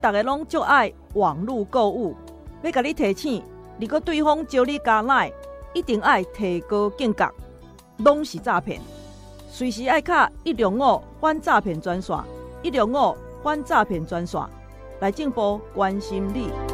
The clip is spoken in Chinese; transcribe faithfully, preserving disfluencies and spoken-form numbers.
大家拢足爱网络购物，要甲你提醒，如果对方招你加赖，一定爱提高警觉，拢是诈骗。随时爱卡一零五反诈骗专线，一零五反诈骗专线，内政部关心你。